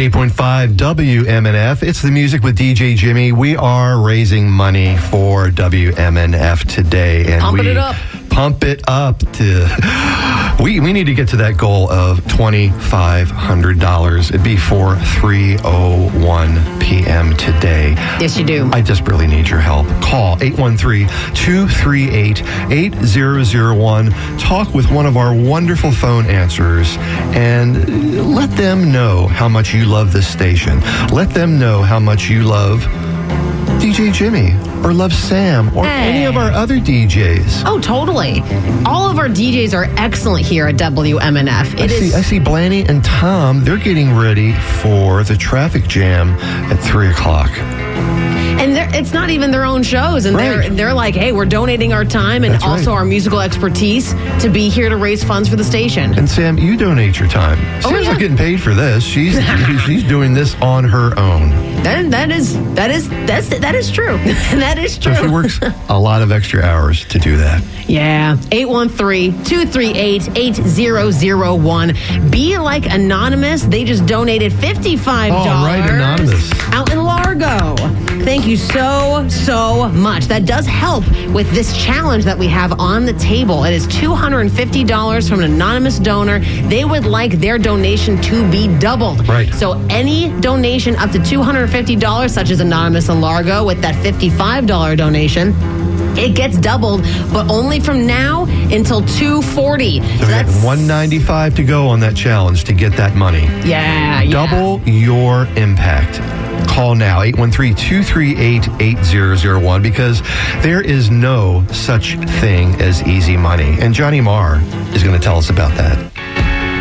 98.5 WMNF. It's the music with DJ Jimmy. We are raising money for WMNF today. And Pumping it up. Pump it up to... We need to get to that goal of $2,500. It'd be for 3:01 p.m. today. Yes, you do. I desperately need your help. Call 813-238-8001. Talk with one of our wonderful phone answerers and let them know how much you love this station. Let them know how much you love DJ Jimmy or love Sam or any of our other DJs. Oh, totally. All of our DJs are excellent here at WMNF. I see Blaney and Tom, they're getting ready for the traffic jam at 3 o'clock. And it's not even their own shows. And they're like, hey, we're donating our time and our musical expertise to be here to raise funds for the station. And Sam, you donate your time. Sam's not getting paid for this. She's doing this on her own. That is true. That is true. So she works a lot of extra hours to do that. Yeah. 813-238-8001. Be like Anonymous. They just donated $55. Oh, right, Anonymous. Out in Largo. Thank you so much. That does help with this challenge that we have on the table. It is $250 from an anonymous donor. They would like their donation to be doubled. Right. So any donation up to $250, such as Anonymous in Largo, with that $55 donation, it gets doubled, but only from now until $240. So that's $195 to go on that challenge to get that money. Yeah. Double your impact. Call now, 813-238-8001, because there is no such thing as easy money. And Johnny Marr is going to tell us about that.